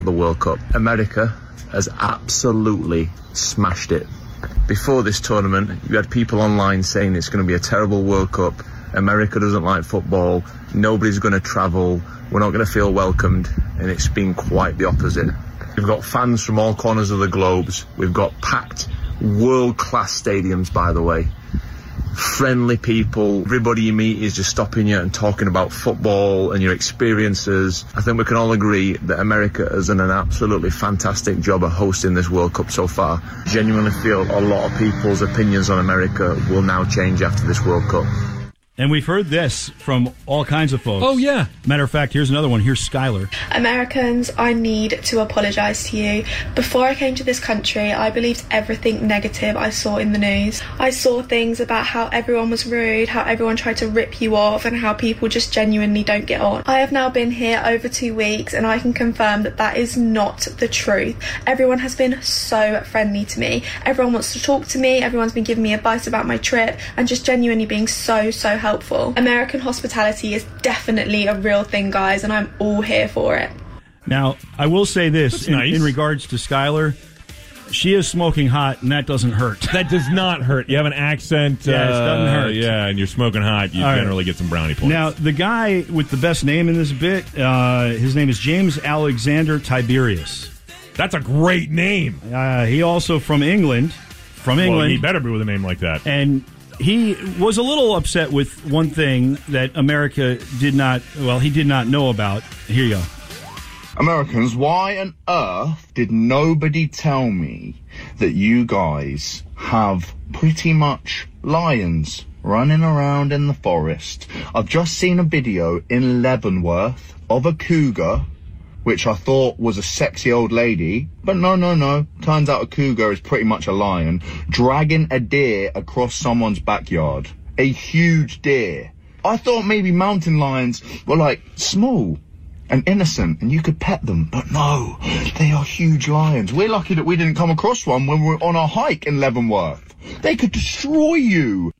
the World Cup. America has absolutely smashed it. Before this tournament, you had people online saying it's going to be a terrible World Cup. America doesn't like football. Nobody's going to travel. We're not going to feel welcomed. And it's been quite the opposite. We've got fans from all corners of the globes. We've got packed world-class stadiums, by the way. Friendly people. Everybody you meet is just stopping you and talking about football and your experiences. I think we can all agree that America has done an absolutely fantastic job of hosting this World Cup so far. Genuinely feel a lot of people's opinions on America will now change after this World Cup. And we've heard this from all kinds of folks. Oh, yeah. Matter of fact, here's another one. Here's Skylar. Americans, I need to apologise to you. Before I came to this country, I believed everything negative I saw in the news. I saw things about how everyone was rude, how everyone tried to rip you off, and how people just genuinely don't get on. I have now been here over 2 weeks, and I can confirm that that is not the truth. Everyone has been so friendly to me. Everyone wants to talk to me. Everyone's been giving me advice about my trip, and just genuinely being so helpful. American hospitality is definitely a real thing, guys, and I'm all here for it. Now, I will say this nice. in regards to Skylar. She is smoking hot, and that doesn't hurt. That does not hurt. You have an accent. Yeah, it doesn't hurt. Yeah, and you're smoking hot. You generally get some brownie points. Now, the guy with the best name in this bit, his name is James Alexander Tiberius. That's a great name. He also from England. Well, he better be with a name like that. And he was a little upset with one thing that America did not know about. Here you go. Americans, why on earth did nobody tell me that you guys have pretty much lions running around in the forest? I've just seen a video in Leavenworth of a cougar, which I thought was a sexy old lady, but no. Turns out a cougar is pretty much a lion, dragging a deer across someone's backyard. A huge deer. I thought maybe mountain lions were like small and innocent and you could pet them, but no, they are huge lions. We're lucky that we didn't come across one when we were on our hike in Leavenworth. They could destroy you.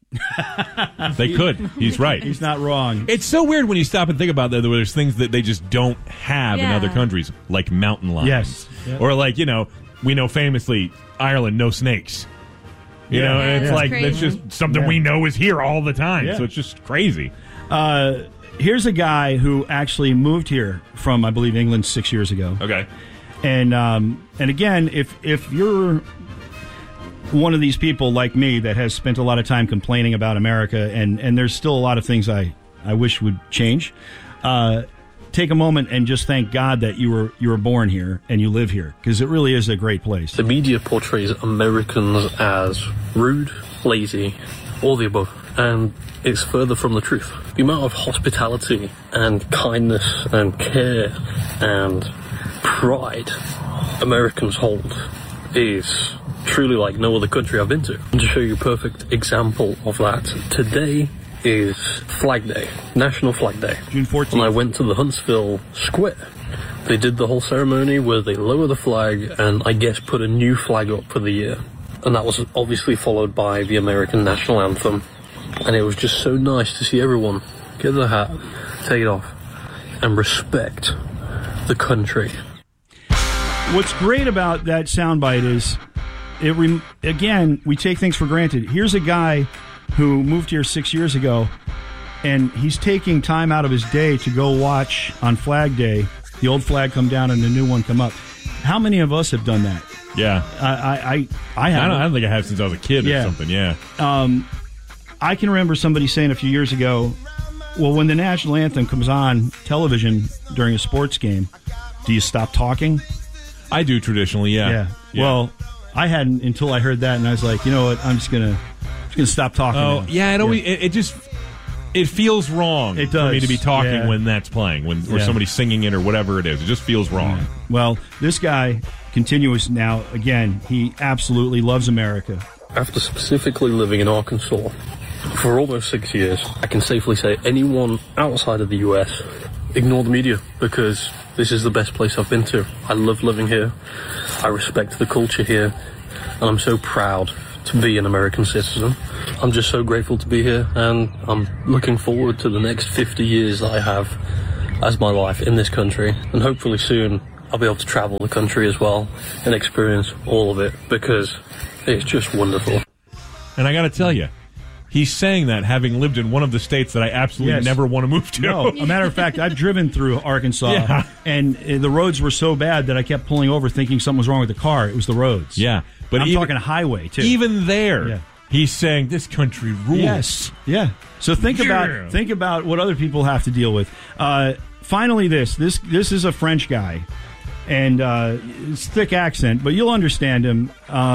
They could. He's right. He's not wrong. It's so weird when you stop and think about that. There's things that they just don't have in other countries, like mountain lions. Yes. Yep. Or like, we know famously Ireland, no snakes. You know, and it's like, that's just something we know is here all the time. Yeah. So it's just crazy. Here's a guy who actually moved here from, I believe, England 6 years ago. Okay. And again, if you're one of these people like me that has spent a lot of time complaining about America, and there's still a lot of things I wish would change, take a moment and just thank God that you were born here and you live here, because it really is a great place. The media portrays Americans as rude, lazy, all the above, and it's further from the truth. The amount of hospitality and kindness and care and pride Americans hold is truly like no other country I've been to. And to show you a perfect example of that, today is Flag Day, National Flag Day. June 14th. And I went to the Huntsville Square. They did the whole ceremony where they lower the flag and I guess put a new flag up for the year. And that was obviously followed by the American national anthem. And it was just so nice to see everyone get their hat, take it off, and respect the country. What's great about that soundbite is, again, we take things for granted. Here's a guy who moved here 6 years ago, and he's taking time out of his day to go watch on Flag Day the old flag come down and the new one come up. How many of us have done that? Yeah. I haven't. I don't think I have since I was a kid or something, yeah. I can remember somebody saying a few years ago, well, when the national anthem comes on television during a sports game, do you stop talking? I do traditionally, yeah. Well, I hadn't until I heard that, and I was like, you know what, I'm just gonna stop talking. Oh, yeah, it feels wrong it does. for me to be talking when that's playing, or somebody's singing it or whatever it is. It just feels wrong. Yeah. Well, this guy continues now. Again, he absolutely loves America. After specifically living in Arkansas for almost 6 years, I can safely say anyone outside of the US, ignore the media, because this is the best place I've been to. I love living here. I respect the culture here, and I'm so proud to be an American citizen. I'm just so grateful to be here, and I'm looking forward to the next 50 years that I have as my life in this country, and hopefully soon I'll be able to travel the country as well and experience all of it because it's just wonderful. And I got to tell you, he's saying that having lived in one of the states that I absolutely never want to move to. No, a matter of fact, I've driven through Arkansas, and the roads were so bad that I kept pulling over thinking something was wrong with the car. It was the roads. Yeah. But I'm talking highway, too. Even there, he's saying this country rules. Yes. Yeah. So think about what other people have to deal with. Finally, this is a French guy, and it's a thick accent, but you'll understand him.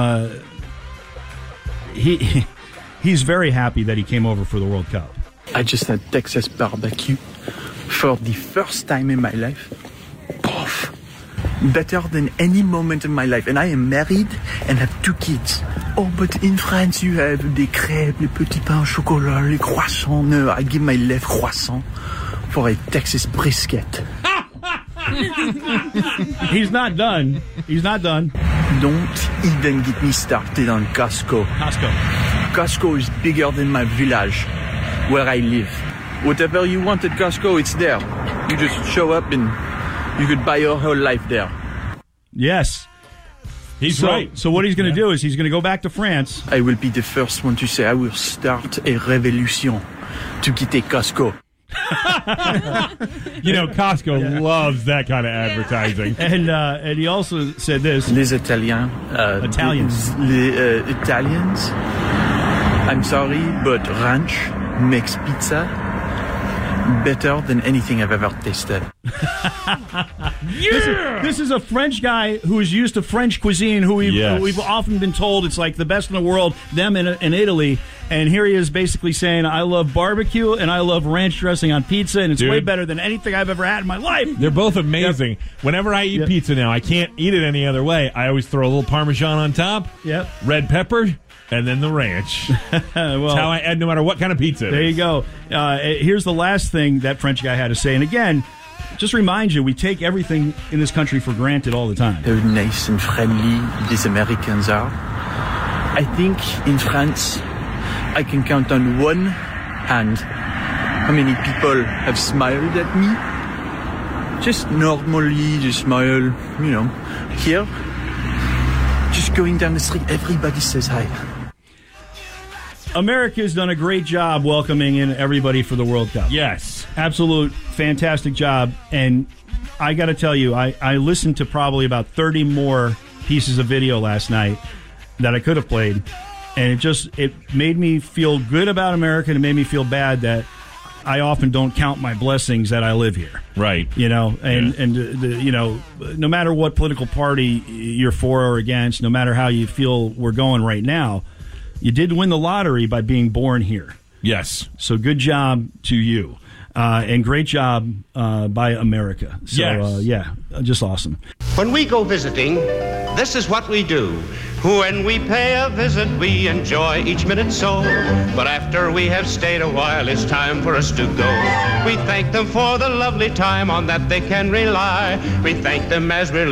He's very happy that he came over for the World Cup. I just had Texas barbecue for the first time in my life. Poof. Better than any moment in my life. And I am married and have 2 kids. Oh, but in France you have des crêpes, les petits pains au chocolat, les croissants. No, I give my left croissant for a Texas brisket. He's not done. Don't even get me started on Costco. Costco is bigger than my village where I live. Whatever you want at Costco, it's there. You just show up and you could buy your whole life there. Yes. He's right. So what he's going to do is he's going to go back to France. I will be the first one to say I will start a revolution to quitter Costco. Costco loves that kind of advertising. And he also said this. Les Italians. Italians. I'm sorry, but ranch makes pizza better than anything I've ever tasted. This is a French guy who is used to French cuisine, who we've often been told it's like the best in the world, them in Italy. And here he is basically saying, I love barbecue and I love ranch dressing on pizza, and it's way better than anything I've ever had in my life. They're both amazing. Yep. Whenever I eat pizza now, I can't eat it any other way. I always throw a little Parmesan on top, red pepper, and then the ranch. That's how I add no matter what kind of pizza it is. There you go. Here's the last thing that French guy had to say. And again, just remind you, we take everything in this country for granted all the time. How nice and friendly these Americans are. I think in France, I can count on one hand how many people have smiled at me. Just normally, just smile, Here, just going down the street, everybody says hi. America's done a great job welcoming in everybody for the World Cup. Yes. Absolute fantastic job. And I got to tell you, I listened to probably about 30 more pieces of video last night that I could have played. And it made me feel good about America, and it made me feel bad that I often don't count my blessings that I live here. Right. No matter what political party you're for or against, no matter how you feel we're going right now, you did win the lottery by being born here. Yes. So good job to you. And great job by America. So, just awesome. When we go visiting, this is what we do. When we pay a visit, we enjoy each minute so. But after we have stayed a while, it's time for us to go. We thank them for the lovely time, on that they can rely. We thank them as we're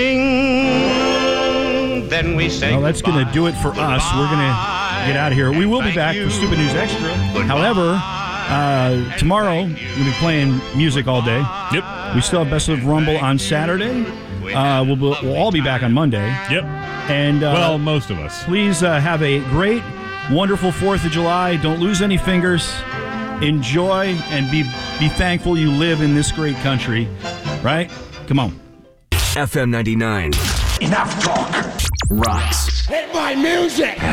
leaving. Then we say, well, that's going to do it for us. We're going to get out of here. We will be back for Stupid News Extra. However, tomorrow we'll be playing music all day. Yep. We still have Best of Rumble on Saturday. We'll all be back on Monday. Yep. And most of us. Please have a great, wonderful 4th of July. Don't lose any fingers. Enjoy and be thankful you live in this great country. Right? Come on. FM 99. Enough talk. Rocks. Hit my music.